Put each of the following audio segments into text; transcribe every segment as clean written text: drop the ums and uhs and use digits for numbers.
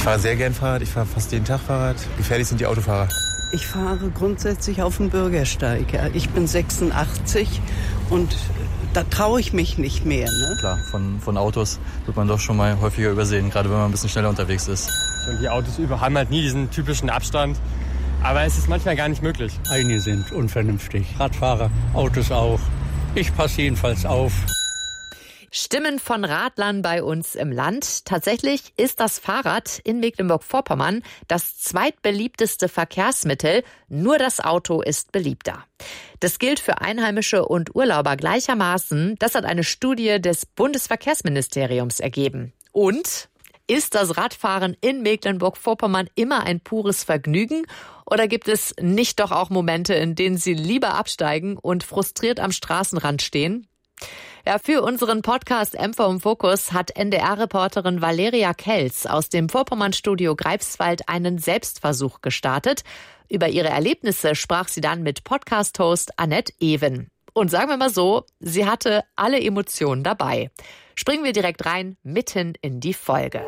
fahre sehr gern Fahrrad, ich fahre fast jeden Tag Fahrrad. Gefährlich sind die Autofahrer. Ich fahre grundsätzlich auf dem Bürgersteig. Ja. Ich bin 86 und da traue ich mich nicht mehr. Ne? Klar, von Autos wird man doch schon mal häufiger übersehen, gerade wenn man ein bisschen schneller unterwegs ist. Und die Autos haben halt nie diesen typischen Abstand. Aber es ist manchmal gar nicht möglich. Einige sind unvernünftig. Radfahrer, Autos auch. Ich passe jedenfalls auf. Stimmen von Radlern bei uns im Land. Tatsächlich ist das Fahrrad in Mecklenburg-Vorpommern das zweitbeliebteste Verkehrsmittel. Nur das Auto ist beliebter. Das gilt für Einheimische und Urlauber gleichermaßen. Das hat eine Studie des Bundesverkehrsministeriums ergeben. Und ist das Radfahren in Mecklenburg-Vorpommern immer ein pures Vergnügen? Oder gibt es nicht doch auch Momente, in denen Sie lieber absteigen und frustriert am Straßenrand stehen? Ja, für unseren Podcast MV im Fokus hat NDR-Reporterin Valeria Kelz aus dem Vorpommern-Studio Greifswald einen Selbstversuch gestartet. Über ihre Erlebnisse sprach sie dann mit Podcast-Host Annette Ewen. Und sagen wir mal so, sie hatte alle Emotionen dabei. Springen wir direkt rein, mitten in die Folge.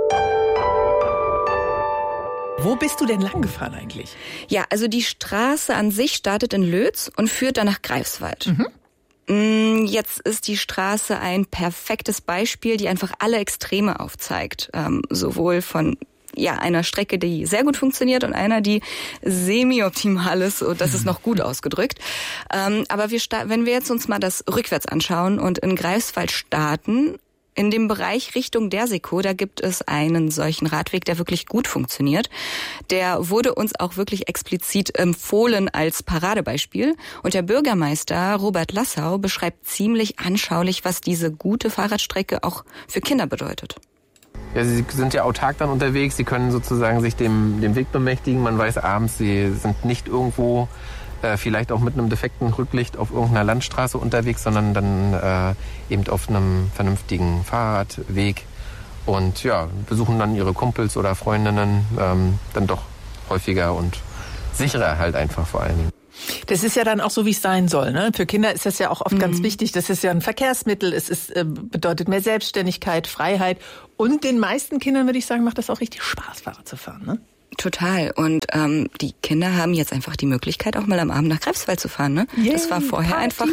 Wo bist du denn lang gefahren eigentlich? Ja, also die Straße an sich startet in Lötz und führt dann nach Greifswald. Jetzt ist die Straße ein perfektes Beispiel, die einfach alle Extreme aufzeigt. Sowohl von einer Strecke, die sehr gut funktioniert und einer, die semi-optimal ist. Und das ist noch gut ausgedrückt. Aber wenn wir jetzt uns mal das rückwärts anschauen und in Greifswald starten, in dem Bereich Richtung Dersikow, da gibt es einen solchen Radweg, der wirklich gut funktioniert. Der wurde uns auch wirklich explizit empfohlen als Paradebeispiel. Und der Bürgermeister Robert Lassau beschreibt ziemlich anschaulich, was diese gute Fahrradstrecke auch für Kinder bedeutet. Ja, sie sind ja autark dann unterwegs, sie können sozusagen sich dem Weg bemächtigen. Man weiß abends, sie sind nicht irgendwo vielleicht auch mit einem defekten Rücklicht auf irgendeiner Landstraße unterwegs, sondern dann eben auf einem vernünftigen Fahrradweg und besuchen dann ihre Kumpels oder Freundinnen dann doch häufiger und sicherer halt einfach vor allen Dingen. Das ist ja dann auch so, wie es sein soll. Ne? Für Kinder ist das ja auch oft ganz wichtig. Das ist ja ein Verkehrsmittel. Es bedeutet mehr Selbstständigkeit, Freiheit. Und den meisten Kindern, würde ich sagen, macht das auch richtig Spaß, Fahrrad zu fahren. Ne? Total. Und die Kinder haben jetzt einfach die Möglichkeit, auch mal am Abend nach Greifswald zu fahren. Ne? Das war vorher einfach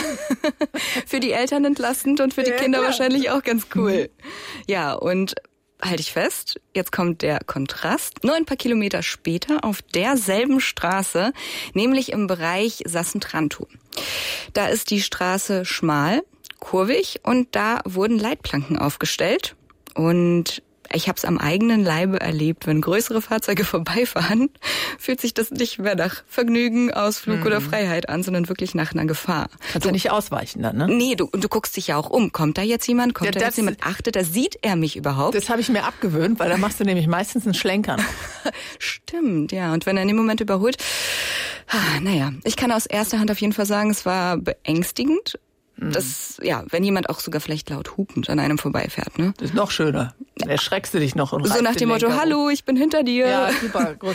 für die Eltern entlastend und für die Kinder wahrscheinlich auch ganz cool. Ja, und halte ich fest, jetzt kommt der Kontrast. Nur ein paar Kilometer später auf derselben Straße, nämlich im Bereich Sassentrantow. Da ist die Straße schmal, kurvig und da wurden Leitplanken aufgestellt. Und ich habe es am eigenen Leibe erlebt, wenn größere Fahrzeuge vorbeifahren, fühlt sich das nicht mehr nach Vergnügen, Ausflug oder Freiheit an, sondern wirklich nach einer Gefahr. Kannst du nicht ausweichen dann, ne? Nee, du guckst dich ja auch um. Kommt da jetzt jemand? Achtet, da sieht er mich überhaupt? Das habe ich mir abgewöhnt, weil da machst du nämlich meistens einen Schlenkern. Stimmt, ja. Und wenn er in dem Moment überholt, ich kann aus erster Hand auf jeden Fall sagen, es war beängstigend. Das, wenn jemand auch sogar vielleicht laut hupend an einem vorbeifährt, ne? Das ist noch schöner. Dann erschreckst du dich noch und so nach dem Motto, hallo, ich bin hinter dir. Ja, super. Groß.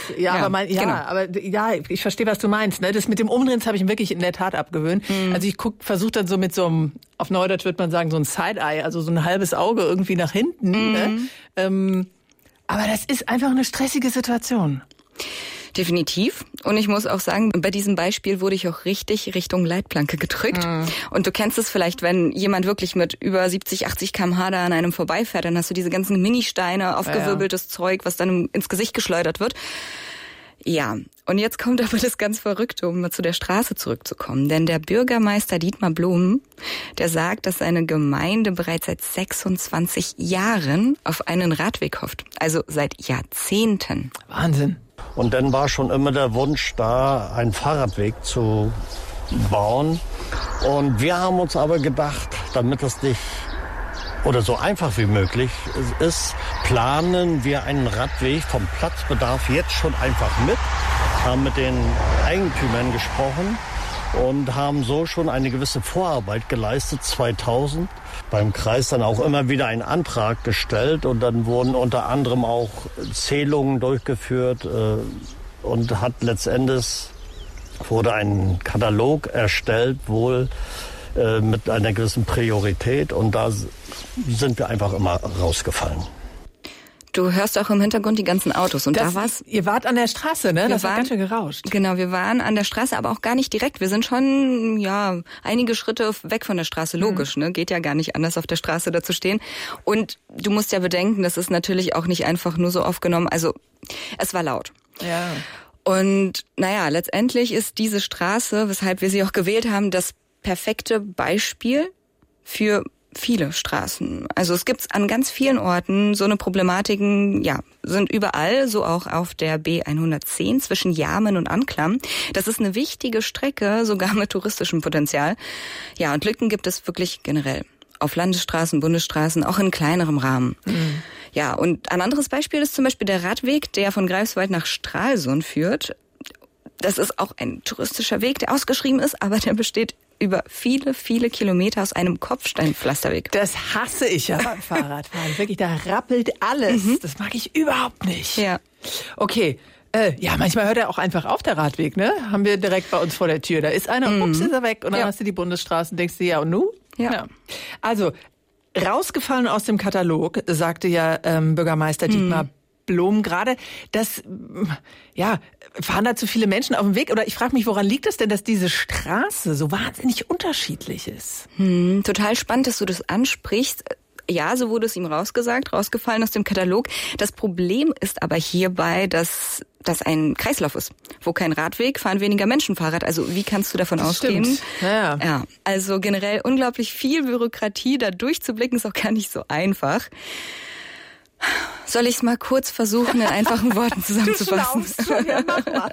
Ich verstehe, was du meinst. Ne? Das mit dem Umdrehen, das habe ich mir wirklich in der Tat abgewöhnt. Also ich versuche dann so mit so einem, auf Neudeutsch würde man sagen, so ein Side-Eye, also so ein halbes Auge irgendwie nach hinten. Ne? Aber das ist einfach eine stressige Situation. Definitiv. Und ich muss auch sagen, bei diesem Beispiel wurde ich auch richtig Richtung Leitplanke gedrückt. Und du kennst es vielleicht, wenn jemand wirklich mit über 70, 80 km/h da an einem vorbeifährt, dann hast du diese ganzen Ministeine, aufgewirbeltes Zeug, was dann ins Gesicht geschleudert wird. Ja, und jetzt kommt aber das ganz Verrückte, um mal zu der Straße zurückzukommen. Denn der Bürgermeister Dietmar Blum, der sagt, dass seine Gemeinde bereits seit 26 Jahren auf einen Radweg hofft. Also seit Jahrzehnten. Wahnsinn. Und dann war schon immer der Wunsch da, einen Fahrradweg zu bauen. Und wir haben uns aber gedacht, damit es nicht oder so einfach wie möglich ist, planen wir einen Radweg vom Platzbedarf jetzt schon einfach mit, haben mit den Eigentümern gesprochen und haben so schon eine gewisse Vorarbeit geleistet, 2000. Beim Kreis dann auch immer wieder einen Antrag gestellt und dann wurden unter anderem auch Zählungen durchgeführt und hat letztendlich wurde ein Katalog erstellt, wohl mit einer gewissen Priorität und da sind wir einfach immer rausgefallen. Du hörst auch im Hintergrund die ganzen Autos. Und da war's. Ihr wart an der Straße, ne? Das hat ganz schön gerauscht. Genau, wir waren an der Straße, aber auch gar nicht direkt. Wir sind schon, einige Schritte weg von der Straße. Logisch, ne? Geht ja gar nicht anders, auf der Straße da zu stehen. Und du musst ja bedenken, das ist natürlich auch nicht einfach nur so aufgenommen. Also, es war laut. Ja. Und letztendlich ist diese Straße, weshalb wir sie auch gewählt haben, das perfekte Beispiel für viele Straßen. Also es gibt an ganz vielen Orten so eine Problematiken, sind überall, so auch auf der B110 zwischen Jarmen und Anklam. Das ist eine wichtige Strecke, sogar mit touristischem Potenzial. Ja, und Lücken gibt es wirklich generell. Auf Landesstraßen, Bundesstraßen, auch in kleinerem Rahmen. Mhm. Ja, und ein anderes Beispiel ist zum Beispiel der Radweg, der von Greifswald nach Stralsund führt. Das ist auch ein touristischer Weg, der ausgeschrieben ist, aber der besteht über viele, viele Kilometer aus einem Kopfsteinpflasterweg. Das hasse ich ja beim Fahrradfahren. Wirklich, da rappelt alles. Das mag ich überhaupt nicht. Ja. Okay. Manchmal hört er auch einfach auf, der Radweg, ne? Haben wir direkt bei uns vor der Tür. Da ist einer und ups, ist er weg. Und dann hast du die Bundesstraßen, denkst du, ja und nu? Ja. Also, rausgefallen aus dem Katalog, sagte ja Bürgermeister Dietmar Blom gerade, dass fahren da zu viele Menschen auf dem Weg? Oder ich frage mich, woran liegt es denn, dass diese Straße so wahnsinnig unterschiedlich ist? Total spannend, dass du das ansprichst. Ja, so wurde es ihm rausgefallen aus dem Katalog. Das Problem ist aber hierbei, dass das ein Kreislauf ist. Wo kein Radweg, fahren weniger Menschen Fahrrad. Also wie kannst du davon ausgehen? Stimmt. Ja. Also generell unglaublich viel Bürokratie, da durchzublicken, ist auch gar nicht so einfach. Soll ich es mal kurz versuchen, in einfachen Worten zusammenzufassen? Du schnaufst schon, ja, mach mal.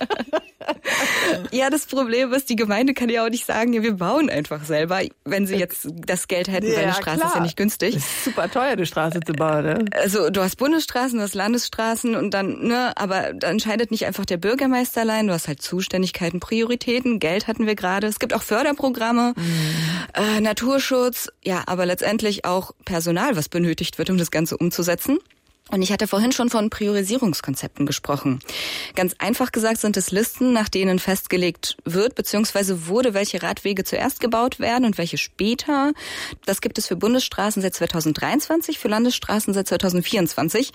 Ja, das Problem ist, die Gemeinde kann ja auch nicht sagen, wir bauen einfach selber, wenn sie jetzt das Geld hätten, weil die Straße ist ja nicht günstig. Das ist super teuer, die Straße zu bauen, ne? Also du hast Bundesstraßen, du hast Landesstraßen und dann, aber da entscheidet nicht einfach der Bürgermeister allein, du hast halt Zuständigkeiten, Prioritäten, Geld hatten wir gerade, es gibt auch Förderprogramme, Naturschutz, aber letztendlich auch Personal, was benötigt wird, um das Ganze umzusetzen. Und ich hatte vorhin schon von Priorisierungskonzepten gesprochen. Ganz einfach gesagt sind es Listen, nach denen festgelegt wird, beziehungsweise wurde, welche Radwege zuerst gebaut werden und welche später. Das gibt es für Bundesstraßen seit 2023, für Landesstraßen seit 2024.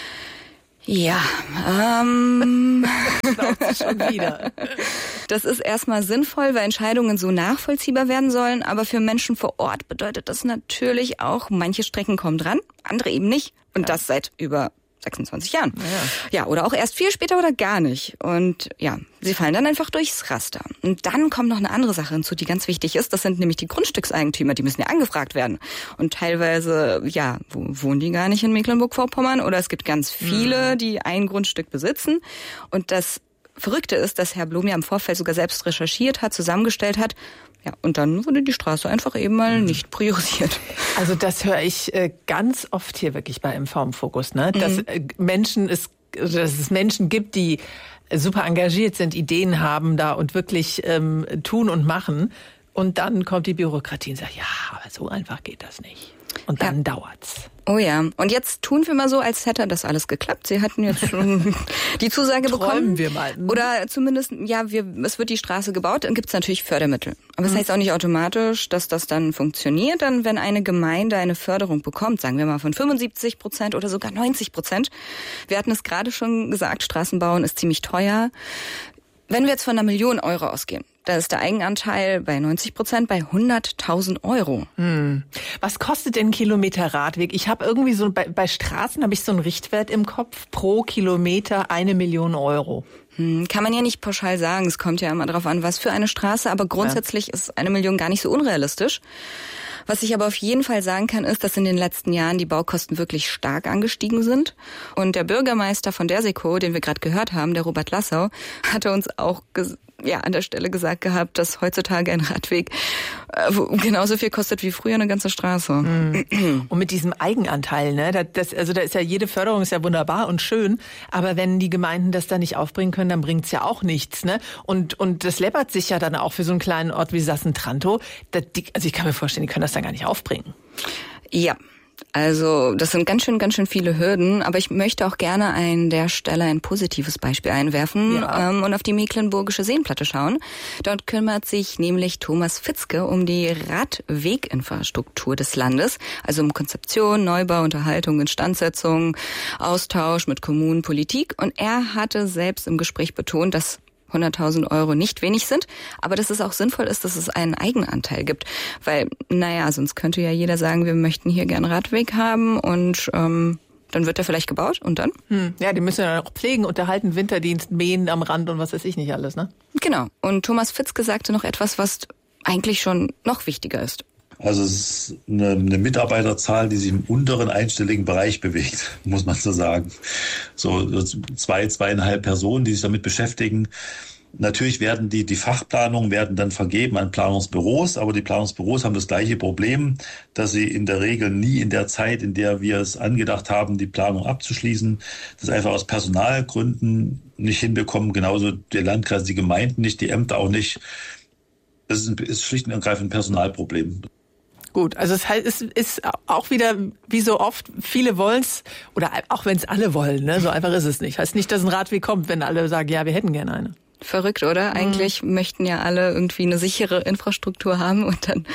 Ja, schon wieder. Das ist erstmal sinnvoll, weil Entscheidungen so nachvollziehbar werden sollen, aber für Menschen vor Ort bedeutet das natürlich auch, manche Strecken kommen dran, andere eben nicht. Und das seit über 26 Jahren. Ja, oder auch erst viel später oder gar nicht. Und sie fallen dann einfach durchs Raster. Und dann kommt noch eine andere Sache hinzu, die ganz wichtig ist. Das sind nämlich die Grundstückseigentümer, die müssen ja angefragt werden. Und teilweise, wohnen die gar nicht in Mecklenburg-Vorpommern. Oder es gibt ganz viele, die ein Grundstück besitzen. Und das Verrückte ist, dass Herr Blom ja im Vorfeld sogar selbst recherchiert hat, zusammengestellt hat. Ja, und dann wurde die Straße einfach eben mal nicht priorisiert. Also das höre ich ganz oft hier wirklich bei MV im Fokus, ne? Dass es Menschen gibt, die super engagiert sind, Ideen haben da und wirklich tun und machen. Und dann kommt die Bürokratie und sagt, aber so einfach geht das nicht. Und dann dauert's. Oh ja, und jetzt tun wir mal so, als hätte das alles geklappt. Sie hatten jetzt schon die Zusage bekommen. Träumen wir mal. Oder zumindest, es wird die Straße gebaut, dann gibt's natürlich Fördermittel. Aber das heißt auch nicht automatisch, dass das dann funktioniert. Dann, wenn eine Gemeinde eine Förderung bekommt, sagen wir mal von 75% oder sogar 90%. Wir hatten es gerade schon gesagt, Straßenbauen ist ziemlich teuer. Wenn wir jetzt von 1 Million Euro ausgehen, da ist der Eigenanteil bei 90% bei 100.000 Euro. Was kostet denn ein Kilometer Radweg? Ich habe irgendwie bei Straßen habe ich so einen Richtwert im Kopf, pro Kilometer 1 Million Euro. Kann man ja nicht pauschal sagen. Es kommt ja immer darauf an, was für eine Straße. Aber grundsätzlich ist 1 Million gar nicht so unrealistisch. Was ich aber auf jeden Fall sagen kann, ist, dass in den letzten Jahren die Baukosten wirklich stark angestiegen sind. Und der Bürgermeister von Dersikow, den wir gerade gehört haben, der Robert Lassau, hatte uns auch an der Stelle gesagt gehabt, dass heutzutage ein Radweg genauso viel kostet wie früher eine ganze Straße. Und mit diesem Eigenanteil, ne? Da ist ja jede Förderung ist ja wunderbar und schön, aber wenn die Gemeinden das dann nicht aufbringen können, dann bringt's ja auch nichts, ne? Und das läppert sich ja dann auch für so einen kleinen Ort wie Sassentrantow. Also ich kann mir vorstellen, die können das dann gar nicht aufbringen. Ja. Also das sind ganz schön viele Hürden, aber ich möchte auch gerne an der Stelle ein positives Beispiel einwerfen und auf die Mecklenburgische Seenplatte schauen. Dort kümmert sich nämlich Thomas Fitzke um die Radweginfrastruktur des Landes, also um Konzeption, Neubau, Unterhaltung, Instandsetzung, Austausch mit Kommunen, Politik. Und er hatte selbst im Gespräch betont, dass 100.000 € nicht wenig sind, aber dass es auch sinnvoll ist, dass es einen Eigenanteil gibt. Weil, sonst könnte ja jeder sagen, wir möchten hier gern Radweg haben und dann wird er vielleicht gebaut und dann? Ja, die müssen ja auch pflegen, unterhalten, Winterdienst, mähen am Rand und was weiß ich nicht alles, ne? Genau. Und Thomas Fitzke sagte noch etwas, was eigentlich schon noch wichtiger ist. Also es ist eine Mitarbeiterzahl, die sich im unteren einstelligen Bereich bewegt, muss man so sagen. So 2,5 Personen, die sich damit beschäftigen. Natürlich werden die Fachplanungen werden dann vergeben an Planungsbüros, aber die Planungsbüros haben das gleiche Problem, dass sie in der Regel nie in der Zeit, in der wir es angedacht haben, die Planung abzuschließen, das einfach aus Personalgründen nicht hinbekommen. Genauso der Landkreis, die Gemeinden nicht, die Ämter auch nicht. Das ist schlicht und ergreifend ein Personalproblem. Gut, also es ist auch wieder, wie so oft, viele wollen's, oder auch wenn es alle wollen, ne? So einfach ist es nicht. Heißt nicht, dass ein Radweg kommt, wenn alle sagen, ja, wir hätten gerne eine. Verrückt, oder? Eigentlich möchten ja alle irgendwie eine sichere Infrastruktur haben und dann,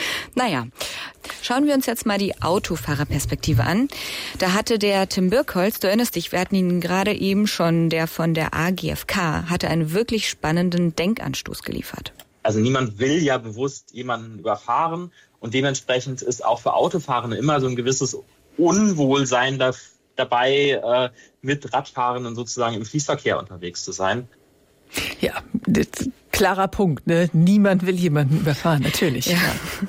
Schauen wir uns jetzt mal die Autofahrerperspektive an. Da hatte der Tim Birkholz, du erinnerst dich, wir hatten ihn gerade eben schon, der von der AGFK, hatte einen wirklich spannenden Denkanstoß geliefert. Also niemand will ja bewusst jemanden überfahren und dementsprechend ist auch für Autofahrende immer so ein gewisses Unwohlsein dabei, mit Radfahrenden sozusagen im Fließverkehr unterwegs zu sein. Ja, klarer Punkt, ne? Niemand will jemanden überfahren, natürlich. Ja.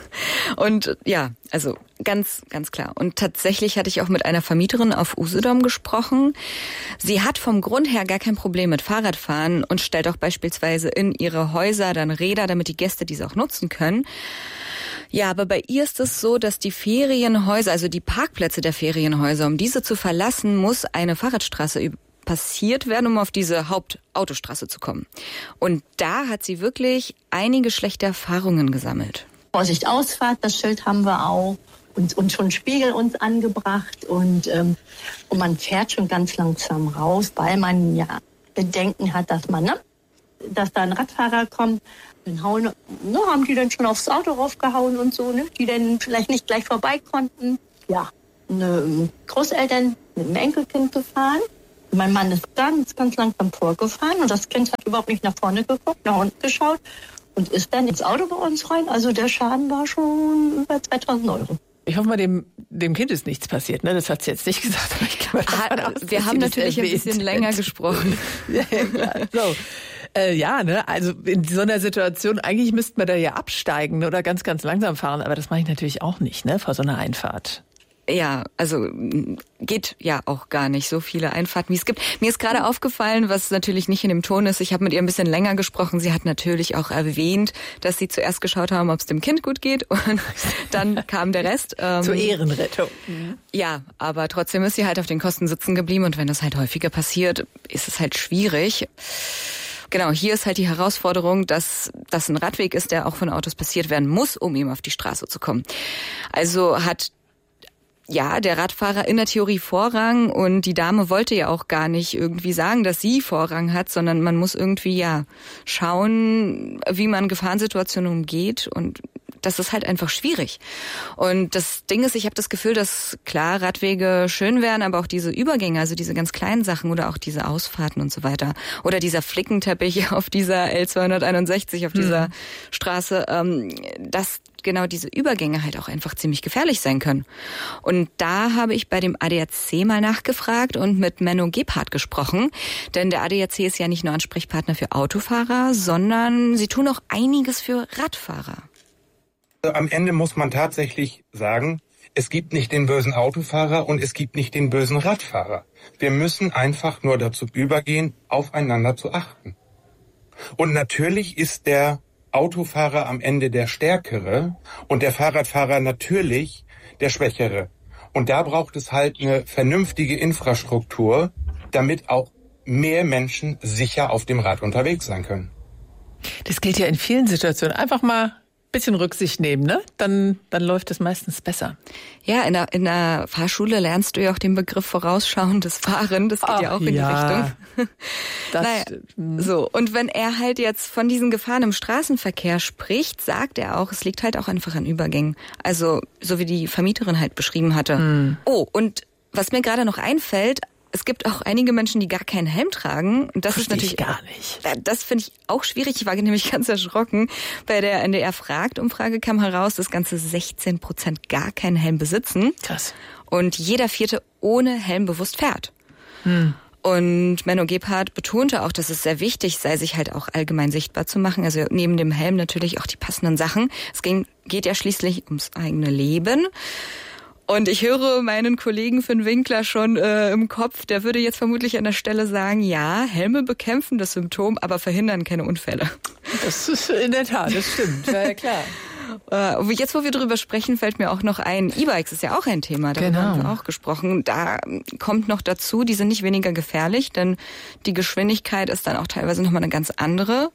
Und also ganz klar. Und tatsächlich hatte ich auch mit einer Vermieterin auf Usedom gesprochen. Sie hat vom Grund her gar kein Problem mit Fahrradfahren und stellt auch beispielsweise in ihre Häuser dann Räder, damit die Gäste diese auch nutzen können. Ja, aber bei ihr ist es so, dass die Ferienhäuser, also die Parkplätze der Ferienhäuser, um diese zu verlassen, muss eine Fahrradstraße passiert werden, um auf diese Hauptautostraße zu kommen. Und da hat sie wirklich einige schlechte Erfahrungen gesammelt. Vorsicht, Ausfahrt, das Schild haben wir auch. Und schon Spiegel uns angebracht. Und man fährt schon ganz langsam raus, weil man ja Bedenken hat, dass da ein Radfahrer kommt. Dann haben die dann schon aufs Auto raufgehauen und so, ne? Die dann vielleicht nicht gleich vorbei konnten. Ja, eine Großeltern mit dem Enkelkind gefahren. Mein Mann ist ganz langsam vorgefahren und das Kind hat überhaupt nicht nach vorne geguckt, nach unten geschaut und ist dann ins Auto bei uns rein. Also der Schaden war schon über 2.000 €. Ich hoffe mal, dem Kind ist nichts passiert, ne? Das hat sie jetzt nicht gesagt, aber ich glaube, wir haben natürlich ein bisschen länger gesprochen. Ja, klar. So. Also in so einer Situation, eigentlich müsste man da ja absteigen oder ganz langsam fahren, aber das mache ich natürlich auch nicht, ne, vor so einer Einfahrt. Ja, also geht ja auch gar nicht so viele Einfahrten, wie es gibt. Mir ist gerade aufgefallen, was natürlich nicht in dem Ton ist. Ich habe mit ihr ein bisschen länger gesprochen. Sie hat natürlich auch erwähnt, dass sie zuerst geschaut haben, ob es dem Kind gut geht und dann kam der Rest. Zur Ehrenrettung. Ja, aber trotzdem ist sie halt auf den Kosten sitzen geblieben und wenn das halt häufiger passiert, ist es halt schwierig. Genau, hier ist halt die Herausforderung, dass das ein Radweg ist, der auch von Autos passiert werden muss, um eben auf die Straße zu kommen. Also hat der Radfahrer in der Theorie Vorrang und die Dame wollte ja auch gar nicht irgendwie sagen, dass sie Vorrang hat, sondern man muss irgendwie schauen, wie man Gefahrensituationen umgeht und das ist halt einfach schwierig. Und das Ding ist, ich habe das Gefühl, dass klar Radwege schön wären, aber auch diese Übergänge, also diese ganz kleinen Sachen oder auch diese Ausfahrten und so weiter oder dieser Flickenteppich auf dieser L261 auf dieser Straße, dass genau diese Übergänge halt auch einfach ziemlich gefährlich sein können. Und da habe ich bei dem ADAC mal nachgefragt und mit Menno Gebhardt gesprochen, denn der ADAC ist ja nicht nur Ansprechpartner für Autofahrer, sondern sie tun auch einiges für Radfahrer. Am Ende muss man tatsächlich sagen, es gibt nicht den bösen Autofahrer und es gibt nicht den bösen Radfahrer. Wir müssen einfach nur dazu übergehen, aufeinander zu achten. Und natürlich ist der Autofahrer am Ende der Stärkere und der Fahrradfahrer natürlich der Schwächere. Und da braucht es halt eine vernünftige Infrastruktur, damit auch mehr Menschen sicher auf dem Rad unterwegs sein können. Das gilt ja in vielen Situationen. Einfach mal bisschen Rücksicht nehmen, ne? Dann läuft es meistens besser. Ja, in der Fahrschule lernst du ja auch den Begriff vorausschauendes Fahren. Das geht ja auch in die Richtung. So. Und wenn er halt jetzt von diesen Gefahren im Straßenverkehr spricht, sagt er auch, es liegt halt auch einfach an Übergängen. Also, so wie die Vermieterin halt beschrieben hatte. Oh, und was mir gerade noch einfällt, es gibt auch einige Menschen, die gar keinen Helm tragen. Und das ist natürlich gar nicht. Das finde ich auch schwierig. Ich war nämlich ganz erschrocken. Bei der NDR Fragt-Umfrage kam heraus, dass ganze 16% gar keinen Helm besitzen. Krass. Und jeder Vierte ohne Helm bewusst fährt. Und Menno Gebhardt betonte auch, dass es sehr wichtig sei, sich halt auch allgemein sichtbar zu machen. Also neben dem Helm natürlich auch die passenden Sachen. Es geht ja schließlich ums eigene Leben. Und ich höre meinen Kollegen Finn Winkler schon im Kopf, der würde jetzt vermutlich an der Stelle sagen, ja, Helme bekämpfen das Symptom, aber verhindern keine Unfälle. Das ist in der Tat, das stimmt, ja klar. Jetzt, wo wir drüber sprechen, fällt mir auch noch ein, E-Bikes ist ja auch ein Thema, darüber haben wir auch gesprochen. Da kommt noch dazu, die sind nicht weniger gefährlich, denn die Geschwindigkeit ist dann auch teilweise nochmal eine ganz andere.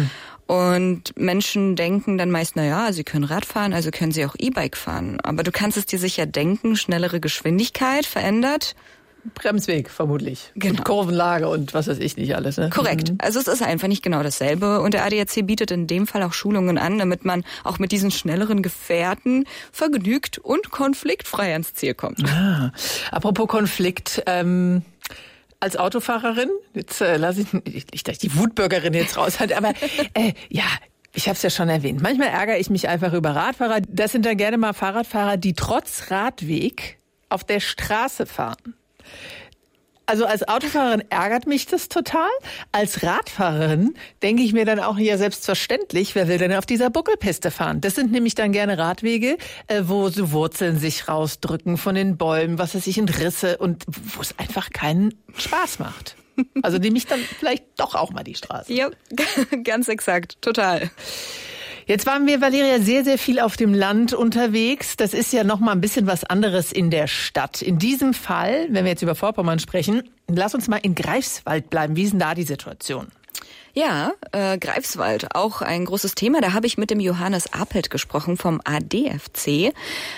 Und Menschen denken dann meist, sie können Rad fahren, also können sie auch E-Bike fahren. Aber du kannst es dir sicher denken, schnellere Geschwindigkeit verändert. Bremsweg vermutlich. Genau. Und Kurvenlage und was weiß ich nicht alles. Ne? Korrekt. Also es ist einfach nicht genau dasselbe. Und der ADAC bietet in dem Fall auch Schulungen an, damit man auch mit diesen schnelleren Gefährten vergnügt und konfliktfrei ans Ziel kommt. Apropos Konflikt, als Autofahrerin, jetzt lasse ich die Wutbürgerin jetzt raus, aber ich habe es ja schon erwähnt. Manchmal ärgere ich mich einfach über Radfahrer. Das sind dann gerne mal Fahrradfahrer, die trotz Radweg auf der Straße fahren. Also als Autofahrerin ärgert mich das total. Als Radfahrerin denke ich mir dann auch, ja selbstverständlich, wer will denn auf dieser Buckelpiste fahren? Das sind nämlich dann gerne Radwege, wo so Wurzeln sich rausdrücken von den Bäumen, was weiß ich, in Risse und wo es einfach keinen Spaß macht. Also nehme ich dann vielleicht doch auch mal die Straße. Ja, ganz exakt, total. Jetzt waren wir, Valeria, sehr, sehr viel auf dem Land unterwegs. Das ist ja noch mal ein bisschen was anderes in der Stadt. In diesem Fall, wenn wir jetzt über Vorpommern sprechen, lass uns mal in Greifswald bleiben. Wie ist denn da die Situation? Ja, Greifswald, auch ein großes Thema. Da habe ich mit dem Johannes Apelt gesprochen vom ADFC.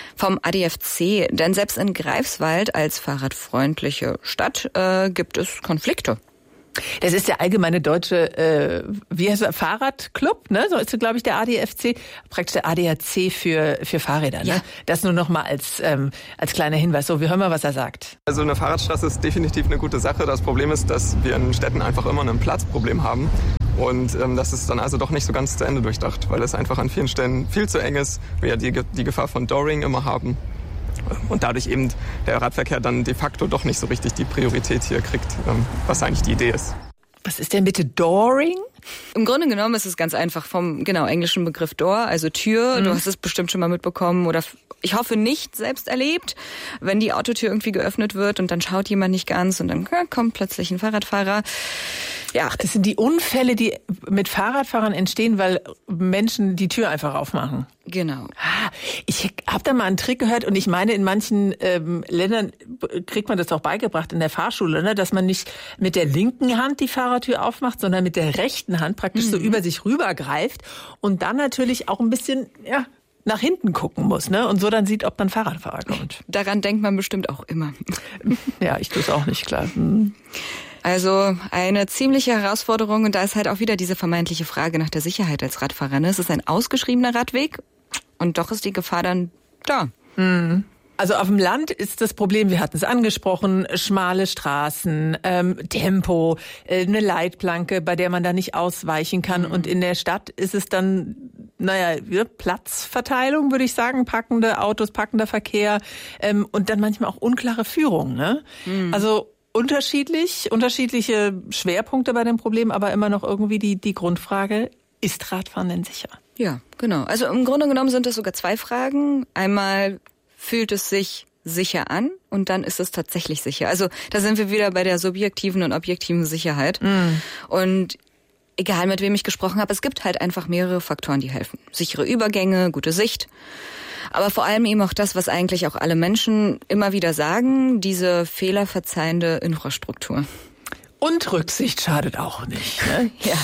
Denn selbst in Greifswald als fahrradfreundliche Stadt gibt es Konflikte. Das ist der allgemeine deutsche, Fahrradclub, ne? So ist, glaube ich, der ADFC, praktisch der ADAC für Fahrräder, ne? Ja. Das nur noch mal als kleiner Hinweis. So, wir hören mal, was er sagt. Also eine Fahrradstraße ist definitiv eine gute Sache. Das Problem ist, dass wir in Städten einfach immer ein Platzproblem haben. Und das ist dann also doch nicht so ganz zu Ende durchdacht, weil es einfach an vielen Stellen viel zu eng ist. Wir ja die Gefahr von Dooring immer haben. Und dadurch eben der Radverkehr dann de facto doch nicht so richtig die Priorität hier kriegt, was eigentlich die Idee ist. Was ist denn bitte Dooring? Im Grunde genommen ist es ganz einfach vom englischen Begriff Door, also Tür. Du hast es bestimmt schon mal mitbekommen oder ich hoffe nicht selbst erlebt, wenn die Autotür irgendwie geöffnet wird und dann schaut jemand nicht ganz und dann kommt plötzlich ein Fahrradfahrer. Ja, das sind die Unfälle, die mit Fahrradfahrern entstehen, weil Menschen die Tür einfach aufmachen. Genau. Ich habe da mal einen Trick gehört und ich meine, in manchen Ländern kriegt man das auch beigebracht in der Fahrschule, ne, dass man nicht mit der linken Hand die Fahrertür aufmacht, sondern mit der rechten Hand praktisch so über sich rübergreift und dann natürlich auch ein bisschen, nach hinten gucken muss, ne? Und so dann sieht, ob dann Fahrradfahrer kommt. Daran denkt man bestimmt auch immer. Ja, ich tue es auch nicht, klar. Also eine ziemliche Herausforderung und da ist halt auch wieder diese vermeintliche Frage nach der Sicherheit als Radfahrer. Ne? Es ist ein ausgeschriebener Radweg und doch ist die Gefahr dann da. Also auf dem Land ist das Problem, wir hatten es angesprochen, schmale Straßen, Tempo, eine Leitplanke, bei der man da nicht ausweichen kann. Und in der Stadt ist es dann, Platzverteilung, würde ich sagen, parkende Autos, parkender Verkehr und dann manchmal auch unklare Führung. Ne? Also unterschiedliche Schwerpunkte bei dem Problem, aber immer noch irgendwie die Grundfrage, ist Radfahren denn sicher? Ja, genau. Also im Grunde genommen sind es sogar zwei Fragen. Einmal, fühlt es sich sicher an und dann ist es tatsächlich sicher. Also da sind wir wieder bei der subjektiven und objektiven Sicherheit. Und egal mit wem ich gesprochen habe, es gibt halt einfach mehrere Faktoren, die helfen. Sichere Übergänge, gute Sicht. Aber vor allem eben auch das, was eigentlich auch alle Menschen immer wieder sagen, diese fehlerverzeihende Infrastruktur. Und Rücksicht schadet auch nicht. Ne? Ja.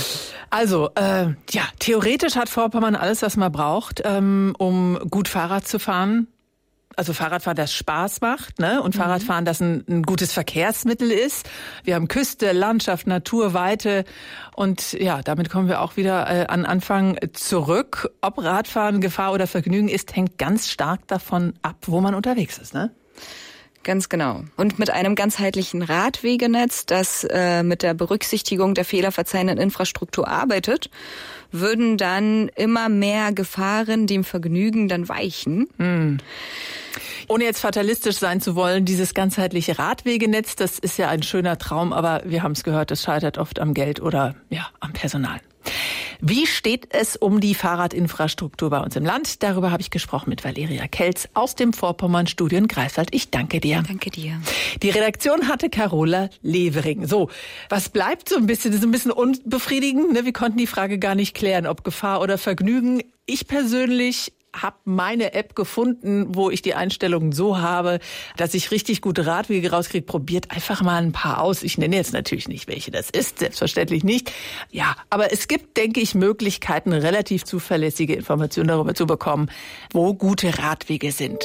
Also, theoretisch hat Vorpommern alles, was man braucht, um gut Fahrrad zu fahren. Also Fahrradfahren, das Spaß macht, ne? Und Fahrradfahren, das ein gutes Verkehrsmittel ist. Wir haben Küste, Landschaft, Natur, Weite. Und ja, damit kommen wir auch wieder an Anfang zurück. Ob Radfahren Gefahr oder Vergnügen ist, hängt ganz stark davon ab, wo man unterwegs ist, ne? Ganz genau. Und mit einem ganzheitlichen Radwegenetz, das mit der Berücksichtigung der fehlerverzeihenden Infrastruktur arbeitet, würden dann immer mehr Gefahren dem Vergnügen dann weichen. Ohne jetzt fatalistisch sein zu wollen, dieses ganzheitliche Radwegenetz, das ist ja ein schöner Traum, aber wir haben es gehört, es scheitert oft am Geld oder am Personal. Wie steht es um die Fahrradinfrastruktur bei uns im Land? Darüber habe ich gesprochen mit Valeria Kelz aus dem Vorpommern-Studio in Greifswald. Ich danke dir. Danke dir. Die Redaktion hatte Carola Levering. So, was bleibt so ein bisschen? Das ist ein bisschen unbefriedigend. Ne? Wir konnten die Frage gar nicht klären, ob Gefahr oder Vergnügen. Ich persönlich habe meine App gefunden, wo ich die Einstellungen so habe, dass ich richtig gute Radwege rauskriege. Probiert einfach mal ein paar aus. Ich nenne jetzt natürlich nicht, welche das ist, selbstverständlich nicht. Ja, aber es gibt, denke ich, Möglichkeiten, relativ zuverlässige Informationen darüber zu bekommen, wo gute Radwege sind.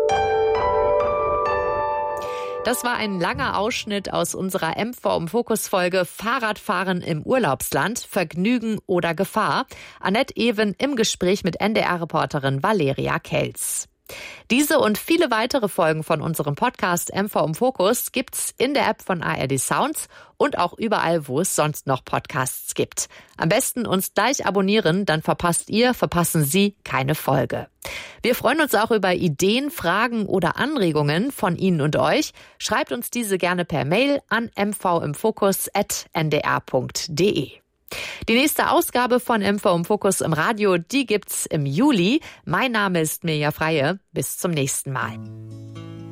Das war ein langer Ausschnitt aus unserer MV im Fokus-Folge Fahrradfahren im Urlaubsland, Vergnügen oder Gefahr. Annette Ewen im Gespräch mit NDR-Reporterin Valeria Kelz. Diese und viele weitere Folgen von unserem Podcast MV im Fokus gibt's in der App von ARD Sounds und auch überall, wo es sonst noch Podcasts gibt. Am besten uns gleich abonnieren, dann verpassen Sie keine Folge. Wir freuen uns auch über Ideen, Fragen oder Anregungen von Ihnen und euch. Schreibt uns diese gerne per Mail an mvimfokus@ndr.de. Die nächste Ausgabe von MV im Fokus im Radio, die gibt's im Juli. Mein Name ist Mirja Freie. Bis zum nächsten Mal.